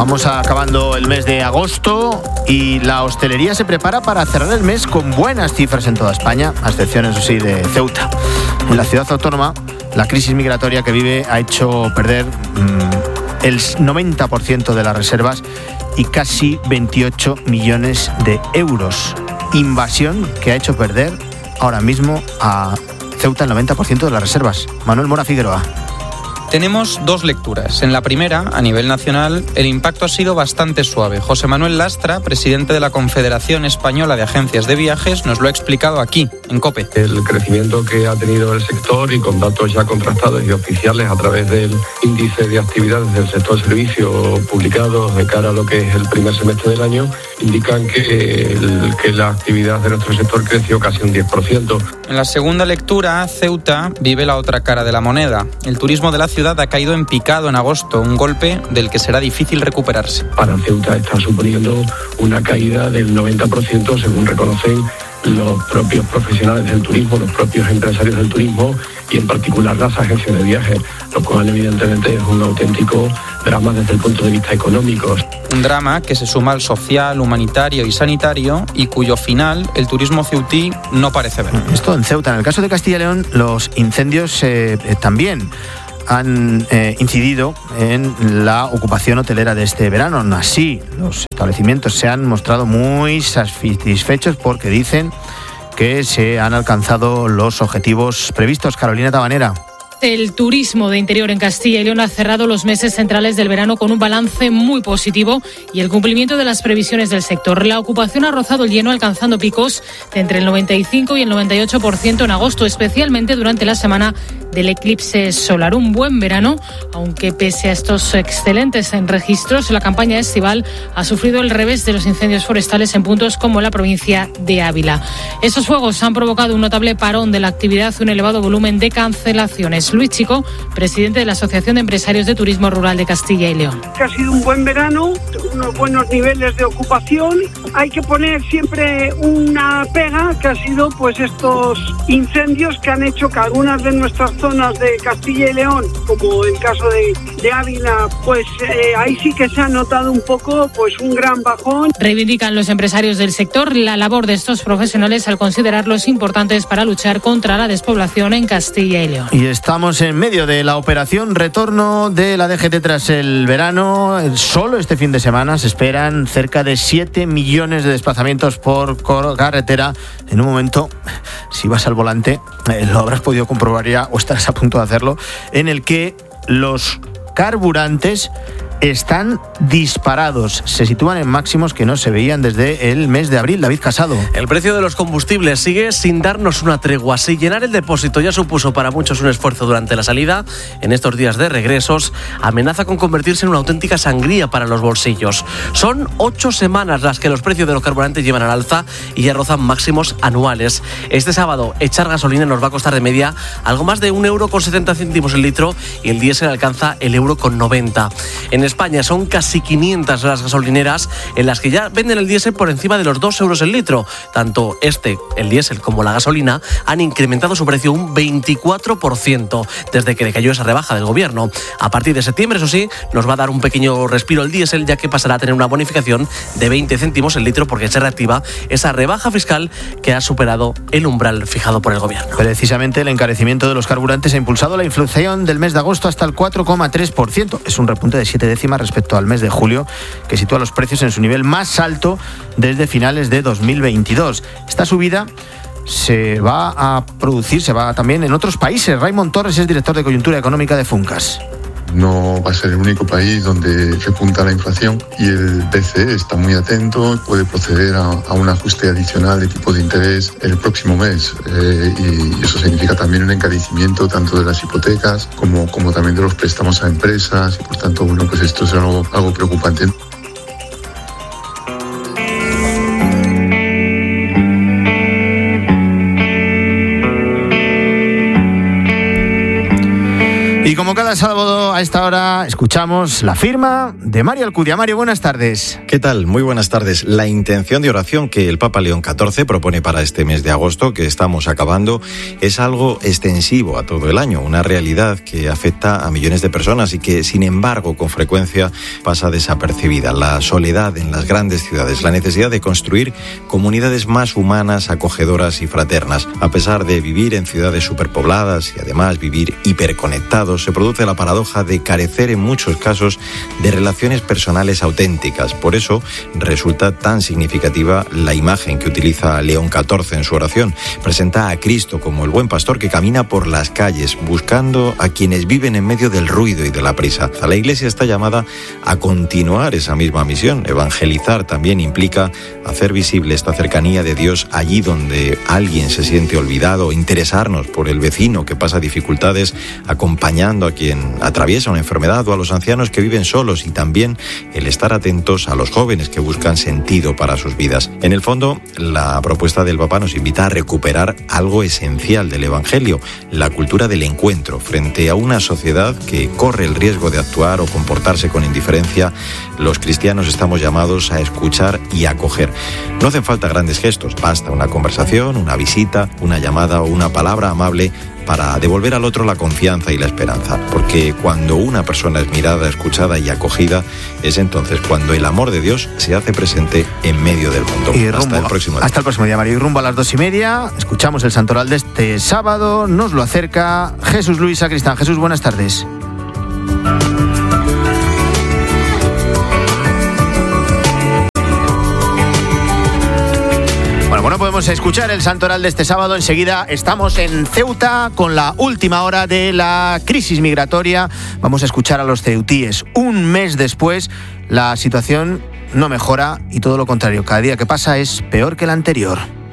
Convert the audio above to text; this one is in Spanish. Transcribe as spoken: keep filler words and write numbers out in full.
Vamos acabando el mes de agosto y la hostelería se prepara para cerrar el mes con buenas cifras en toda España, a excepción, eso sí, de Ceuta. En la ciudad autónoma, la crisis migratoria que vive ha hecho perder mmm, el noventa por ciento de las reservas y casi veintiocho millones de euros. Invasión que ha hecho perder ahora mismo a Ceuta el noventa por ciento de las reservas. Manuel Mora Figueroa. Tenemos dos lecturas. En la primera, a nivel nacional, el impacto ha sido bastante suave. José Manuel Lastra, presidente de la Confederación Española de Agencias de Viajes, nos lo ha explicado aquí, en COPE. El crecimiento que ha tenido el sector y con datos ya contrastados y oficiales a través del índice de actividades del sector servicio publicado de cara a lo que es el primer semestre del año, indican que, el, que la actividad de nuestro sector creció casi un diez por ciento. En la segunda lectura, Ceuta vive la otra cara de la moneda. El turismo de la ciudad ha caído en picado en agosto, un golpe del que será difícil recuperarse. Para Ceuta está suponiendo una caída del noventa por ciento, según reconocen los propios profesionales del turismo, los propios empresarios del turismo y en particular las agencias de viajes, lo cual evidentemente es un auténtico drama desde el punto de vista económico. Un drama que se suma al social, humanitario y sanitario y cuyo final el turismo ceutí no parece ver. Esto en Ceuta. En el caso de Castilla y León, los incendios eh, eh, también han eh, incidido en la ocupación hotelera de este verano. Aún así, los establecimientos se han mostrado muy satisfechos porque dicen que se han alcanzado los objetivos previstos. Carolina Tabanera. El turismo de interior en Castilla y León ha cerrado los meses centrales del verano con un balance muy positivo y el cumplimiento de las previsiones del sector. La ocupación ha rozado el lleno, alcanzando picos de entre el noventa y cinco y el noventa y ocho por ciento en agosto, especialmente durante la semana del eclipse solar. Un buen verano, aunque pese a estos excelentes registros, la campaña estival ha sufrido el revés de los incendios forestales en puntos como la provincia de Ávila. Estos fuegos han provocado un notable parón de la actividad y un elevado volumen de cancelaciones. Luis Chico, presidente de la Asociación de Empresarios de Turismo Rural de Castilla y León. Que ha sido un buen verano, unos buenos niveles de ocupación. Hay que poner siempre una pega, que ha sido pues estos incendios que han hecho que algunas de nuestras zonas de Castilla y León, como el caso de, de Ávila, pues eh, ahí sí que se ha notado un poco pues un gran bajón. Reivindican los empresarios del sector la labor de estos profesionales al considerarlos importantes para luchar contra la despoblación en Castilla y León. Y estamos en medio de la operación retorno de la D G T tras el verano. Solo este fin de semana se esperan cerca de siete millones de desplazamientos por carretera. En un momento, si vas al volante, eh, lo habrás podido comprobar ya o estarás a punto de hacerlo, en el que los carburantes están disparados. Se sitúan en máximos que no se veían desde el mes de abril. David Casado. El precio de los combustibles sigue sin darnos una tregua. Si llenar el depósito ya supuso para muchos un esfuerzo durante la salida, en estos días de regresos amenaza con convertirse en una auténtica sangría para los bolsillos. Son ocho semanas las que los precios de los carburantes llevan al alza y ya rozan máximos anuales. Este sábado echar gasolina nos va a costar de media algo más de un euro con setenta céntimos el litro y el diésel alcanza el euro con noventa. En España son casi quinientas las gasolineras en las que ya venden el diésel por encima de los dos euros el litro. Tanto este, el diésel, como la gasolina han incrementado su precio un veinticuatro por ciento desde que decayó esa rebaja del gobierno. A partir de septiembre, eso sí, nos va a dar un pequeño respiro el diésel, ya que pasará a tener una bonificación de veinte céntimos el litro porque se reactiva esa rebaja fiscal que ha superado el umbral fijado por el gobierno. Precisamente el encarecimiento de los carburantes ha impulsado la inflación del mes de agosto hasta el cuatro coma tres por ciento. Es un repunte de siete décimas respecto al mes de julio, que sitúa los precios en su nivel más alto desde finales de dos mil veintidós. Esta subida se va a producir, se va también en otros países. Raymond Torres es director de coyuntura económica de Funcas. No va a ser el único país donde repunta la inflación y el B C E está muy atento, puede proceder a, a un ajuste adicional de tipo de interés el próximo mes eh, y eso significa también un encarecimiento tanto de las hipotecas como, como también de los préstamos a empresas y por tanto, bueno, pues esto es algo, algo preocupante. Y como cada cada sábado a esta hora escuchamos la firma de Mario Alcudia. Mario, buenas tardes. ¿Qué tal? Muy buenas tardes. La intención de oración que el Papa León catorce propone para este mes de agosto, que estamos acabando, es algo extensivo a todo el año, una realidad que afecta a millones de personas y que, sin embargo, con frecuencia pasa desapercibida. La soledad en las grandes ciudades, la necesidad de construir comunidades más humanas, acogedoras y fraternas. A pesar de vivir en ciudades superpobladas y además vivir hiperconectados, se produce la paradoja de carecer en muchos casos de relaciones personales auténticas. Por eso resulta tan significativa la imagen que utiliza León catorce en su oración. Presenta a Cristo como el buen pastor que camina por las calles buscando a quienes viven en medio del ruido y de la prisa. La Iglesia está llamada a continuar esa misma misión. Evangelizar también implica hacer visible esta cercanía de Dios allí donde alguien se siente olvidado, interesarnos por el vecino que pasa dificultades, acompañando a quien atraviesa una enfermedad o a los ancianos que viven solos, y también el estar atentos a los jóvenes que buscan sentido para sus vidas. En el fondo, la propuesta del Papa nos invita a recuperar algo esencial del Evangelio, la cultura del encuentro. Frente a una sociedad que corre el riesgo de actuar o comportarse con indiferencia, los cristianos estamos llamados a escuchar y acoger. No hacen falta grandes gestos, basta una conversación, una visita, una llamada o una palabra amable para devolver al otro la confianza y la esperanza, porque cuando una persona es mirada, escuchada y acogida, es entonces cuando el amor de Dios se hace presente en medio del mundo. Y rumbo, hasta el próximo día. Hasta el próximo día, Mario. Y rumbo a las dos y media, escuchamos el santoral de este sábado, nos lo acerca Jesús Luis Sacristán. Jesús, buenas tardes. Bueno, podemos escuchar el santoral de este sábado. Enseguida estamos en Ceuta con la última hora de la crisis migratoria. Vamos a escuchar a los ceutíes. Un mes después, la situación no mejora y todo lo contrario. Cada día que pasa es peor que el anterior.